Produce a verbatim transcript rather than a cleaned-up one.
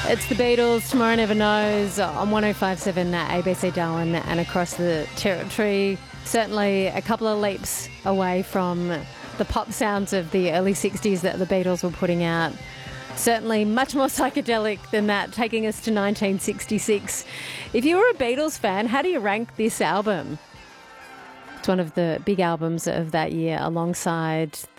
It's the Beatles, Tomorrow Never Knows, on one oh five point seven A B C Darwin and across the territory. Certainly a couple of leaps away from the pop sounds of the early sixties that the Beatles were putting out. Certainly much more psychedelic than that, taking us to nineteen sixty-six. If you were a Beatles fan, how do you rank this album? It's one of the big albums of that year alongside